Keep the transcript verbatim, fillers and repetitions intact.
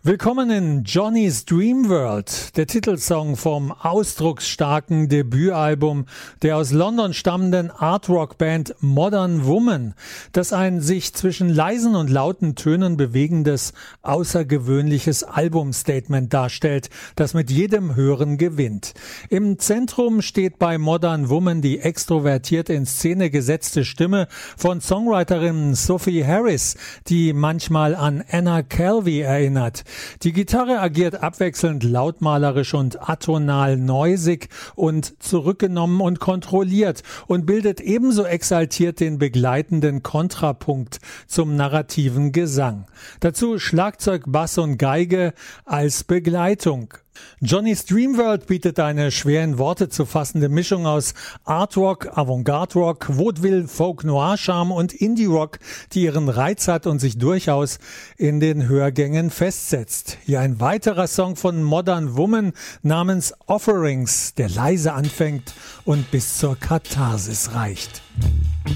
Willkommen in Johnny's Dream World, der Titelsong vom ausdrucksstarken Debütalbum der aus London stammenden Art-Rock-Band Modern Woman, das ein sich zwischen leisen und lauten Tönen bewegendes, außergewöhnliches Albumstatement darstellt, das mit jedem Hören gewinnt. Im Zentrum steht bei Modern Woman die extrovertiert in Szene gesetzte Stimme von Songwriterin Sophie Harris, die manchmal an Anna Calvi erinnert. Die Gitarre agiert abwechselnd lautmalerisch und atonal neusig und zurückgenommen und kontrolliert und bildet ebenso exaltiert den begleitenden Kontrapunkt zum narrativen Gesang. Dazu Schlagzeug, Bass und Geige als Begleitung. Johnny's Dream World bietet eine schwer in Worte zu fassende Mischung aus Art-Rock, Avantgarde-Rock, Vaudeville, Folk-Noir-Charme und Indie-Rock, die ihren Reiz hat und sich durchaus in den Hörgängen festsetzt. Hier ein weiterer Song von Modern Woman namens Offerings, der leise anfängt und bis zur Katharsis reicht.